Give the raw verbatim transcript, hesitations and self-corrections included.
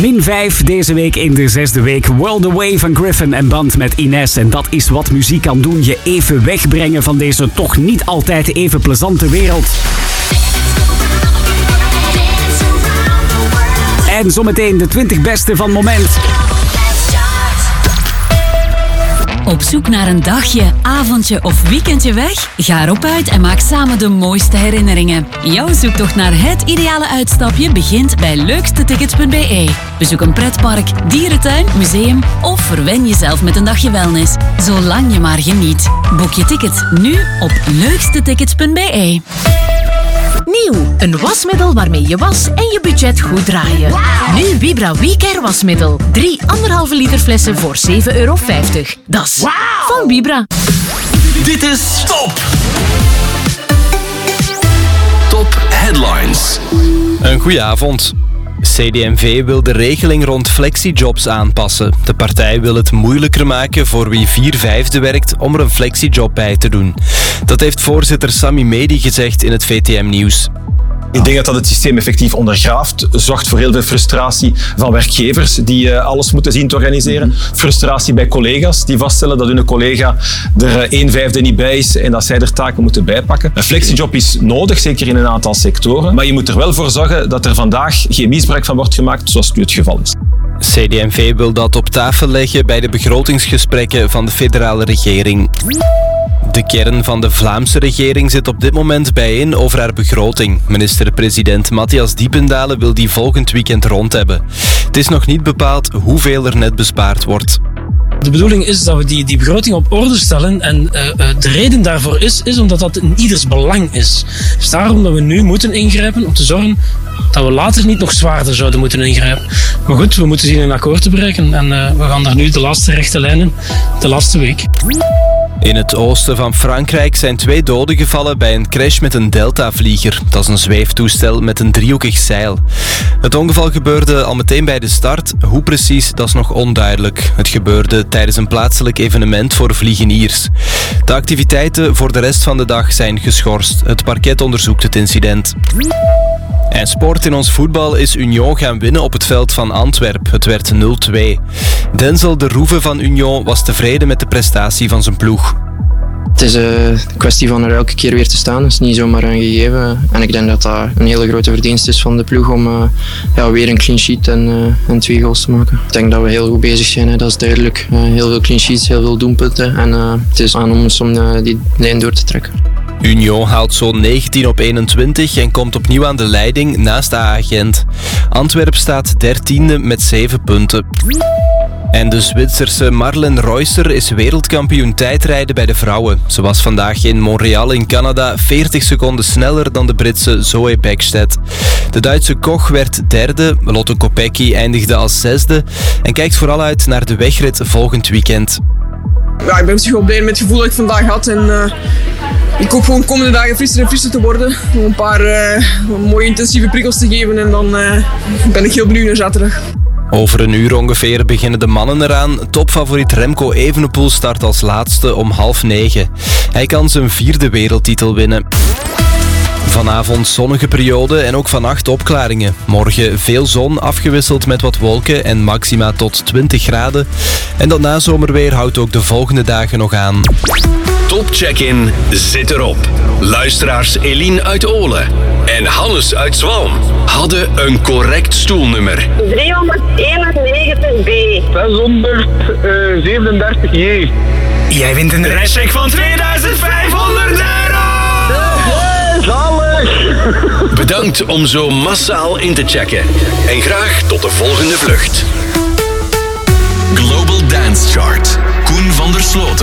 Min vijf deze week in de zesde week. World Away van Griffin en band met Ines. En dat is wat muziek kan doen. Je even wegbrengen van deze toch niet altijd even plezante wereld. En zometeen de twintig beste van moment. Op zoek naar een dagje, avondje of weekendje weg? Ga erop uit en maak samen de mooiste herinneringen. Jouw zoektocht naar het ideale uitstapje begint bij leukstetickets punt b e. Bezoek een pretpark, dierentuin, museum of verwen jezelf met een dagje wellness. Zolang je maar geniet. Boek je tickets nu op leukstetickets punt b e. Nieuw, een wasmiddel waarmee je was en je budget goed draaien. Wow. Nu Vibra WeCare wasmiddel. Drie anderhalve liter flessen voor zeven euro vijftig. Dat is wow. Van Vibra. Dit is Top. Top Headlines. Een goeie avond. C D M V wil de regeling rond flexijobs aanpassen. De partij wil het moeilijker maken voor wie vier vijfde werkt om er een flexijob bij te doen. Dat heeft voorzitter Sami Medi gezegd in het V T M Nieuws. Ik denk dat dat het systeem effectief ondergraaft. Zorgt voor heel veel frustratie van werkgevers die uh, alles moeten zien te organiseren. Frustratie bij collega's die vaststellen dat hun collega er een vijfde niet bij is en dat zij er taken moeten bijpakken. Een flexijob is nodig, zeker in een aantal sectoren. Maar je moet er wel voor zorgen dat er vandaag geen misbruik van wordt gemaakt, zoals nu het geval is. C D M V wil dat op tafel leggen bij de begrotingsgesprekken van de federale regering. De kern van de Vlaamse regering zit op dit moment bijeen over haar begroting. Minister-president Matthias Diependalen wil die volgend weekend rond hebben. Het is nog niet bepaald hoeveel er net bespaard wordt. De bedoeling is dat we die, die begroting op orde stellen en uh, uh, de reden daarvoor is, is omdat dat in ieders belang is. Het is daarom dat we nu moeten ingrijpen om te zorgen dat we later niet nog zwaarder zouden moeten ingrijpen. Maar goed, we moeten zien een akkoord te bereiken en uh, we gaan daar nu de laatste rechte lijnen de laatste week. In het oosten van Frankrijk zijn twee doden gevallen bij een crash met een Delta-vlieger. Dat is een zweeftoestel met een driehoekig zeil. Het ongeval gebeurde al meteen bij de start. Hoe precies, dat is nog onduidelijk. Het gebeurde tijdens een plaatselijk evenement voor vliegeniers. De activiteiten voor de rest van de dag zijn geschorst. Het parket onderzoekt het incident. En sport in ons voetbal is Union gaan winnen op het veld van Antwerp. Het werd nul twee. Denzel de Roeve van Union was tevreden met de prestatie van zijn ploeg. Het is een kwestie van er elke keer weer te staan. Het is niet zomaar een gegeven. En ik denk dat dat een hele grote verdienst is van de ploeg om uh, ja, weer een clean sheet en, uh, en twee goals te maken. Ik denk dat we heel goed bezig zijn, hè. Dat is duidelijk. Uh, heel veel clean sheets, heel veel doelpunten. En uh, het is aan ons om uh, die lijn door te trekken. Union haalt zo'n negentien op eenentwintig en komt opnieuw aan de leiding naast A A Gent. Antwerp staat dertiende met zeven punten. En de Zwitserse Marlen Reusser is wereldkampioen tijdrijden bij de vrouwen. Ze was vandaag in Montreal in Canada veertig seconden sneller dan de Britse Zoe Bäckstedt. De Duitse Koch werd derde, Lotte Kopecky eindigde als zesde en kijkt vooral uit naar de wegrit volgend weekend. Ja, ik ben misschien wel blij met het gevoel dat ik vandaag had en uh, ik hoop gewoon de komende dagen frisser en frisser te worden. Om een paar uh, mooie intensieve prikkels te geven en dan uh, ben ik heel benieuwd naar zaterdag. Over een uur ongeveer beginnen de mannen eraan. Topfavoriet Remco Evenepoel start als laatste om half negen. Hij kan zijn vierde wereldtitel winnen. Vanavond zonnige periode en ook vannacht opklaringen. Morgen veel zon, afgewisseld met wat wolken en maxima tot twintig graden. En dat nazomerweer houdt ook de volgende dagen nog aan. Top Check-in zit erop. Luisteraars Eline uit Olen en Hannes uit Zwalm hadden een correct stoelnummer. driehonderdeenennegentig B. zeshonderdzevenendertig J. Jij wint een reischeck van tweeduizend vijfhonderd euro! Zalig! Bedankt om zo massaal in te checken. En graag tot de volgende vlucht. Global Dance Chart. Koen van der Sloten.